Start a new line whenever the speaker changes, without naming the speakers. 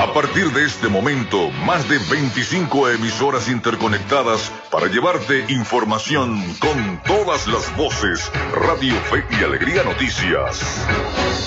A partir de este momento, más de 25 emisoras interconectadas para llevarte información con todas las voces. Radio Fe y Alegría Noticias.